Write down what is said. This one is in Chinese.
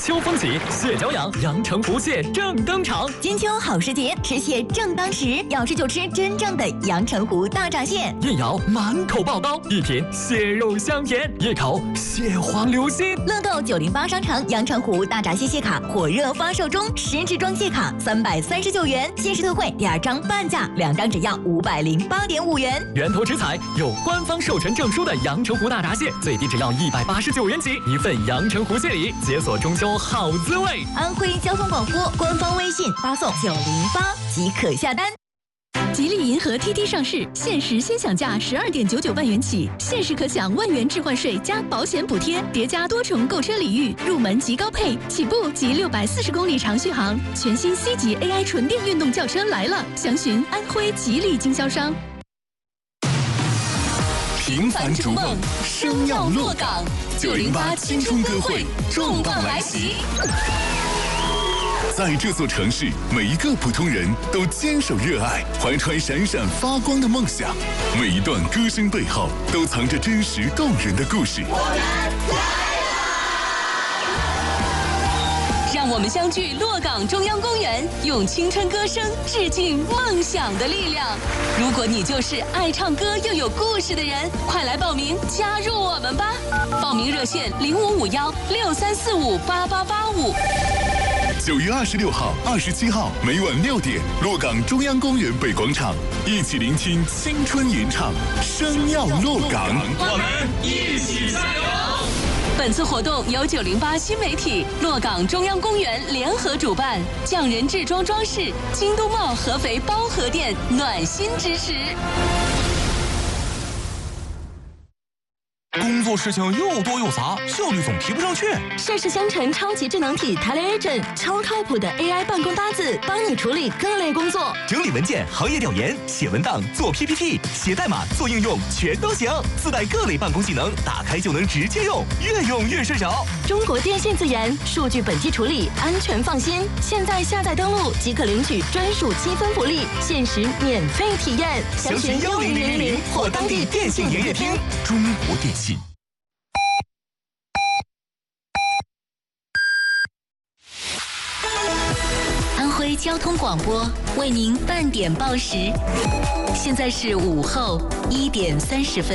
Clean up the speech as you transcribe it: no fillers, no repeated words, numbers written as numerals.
秋风起，蟹脚痒，阳澄湖蟹正登场。 金秋好时节，吃蟹正当时，要吃就吃真正的阳澄湖大闸蟹。 一咬满口爆刀，一品蟹肉香甜，一口蟹黄流心。 乐购908商城阳澄湖大闸蟹卡火热发售中，10支装蟹卡339元，限时特惠2张半价，2张只要508.5元。 源头食材有官方授权证书的阳澄湖大闸蟹，最低只要189元起，一份阳澄湖蟹礼，解锁中秋好滋味。 安徽交通广播官方微信发送908即可下单。 吉利银河 TT 上市，限时先享价12.99万元起，限时可享万元置换税加保险补贴，叠加多重购车礼遇，入门即高配，起步即640公里长续航。全新 C 级 AI 纯电运动轿车来了，详询安徽吉利经销商。 平凡逐梦，生要落岗。908青春歌会重磅来袭。在这座城市，每一个普通人都坚守热爱，怀揣闪闪发光的梦想。每一段歌声背后，都藏着真实动人的故事。 让我们相聚洛岗中央公园，用青春歌声致敬梦想的力量。如果你就是爱唱歌又有故事的人，快来报名加入我们吧！报名热线055163458885。 9月26号、27号每晚6点，洛岗中央公园北广场，一起聆听青春吟唱，生要落岗， 我们一起加油！ 本次活动由908新媒体、洛岗中央公园联合主办，匠人制装装饰、京都茂合肥包河店暖心支持。 工作事情又多又杂，效率总提不上去。 盛世香城超级智能体 TeleAgent 超靠谱的 AI 办公搭子，帮你处理各类工作， 整理文件、行业调研、写文档、做 PPT、写代码、做应用，全都行。自带各类办公技能，打开就能直接用，越用越顺手。 中国电信自研，数据本地处理，安全放心。现在下载登录即可领取专属积分福利，限时免费体验。 详询10000或当地电信营业厅。 中国电信。 安徽交通广播为您半点报时，现在是午后1点30分。